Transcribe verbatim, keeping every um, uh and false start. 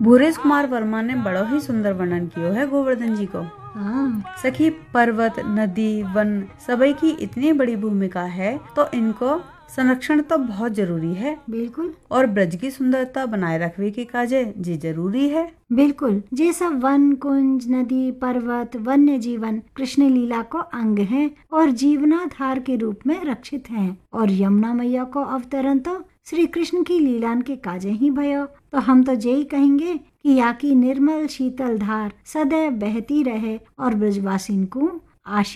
भूरेश कुमार वर्मा ने बड़ो ही सुंदर वर्णन कियो है गोवर्धन जी को। हाँ। सखी, पर्वत, नदी, वन सबई की इतनी बड़ी भूमिका है तो इनको संरक्षण तो बहुत जरूरी है। बिल्कुल। और ब्रज की सुंदरता बनाए रखने की काजे जी जरूरी है। बिल्कुल। ये सब वन, कुंज, नदी, पर्वत, वन्य जीवन कृष्ण लीला को अंग हैं और जीवनाधार के रूप में रक्षित हैं। और यमुना मैया को अवतरण तो श्री कृष्ण की लीलान के काजे ही भयो। तो हम तो यही कहेंगे कि या की निर्मल शीतल धार सदैव बहती रहे और ब्रजवासिन को आशीष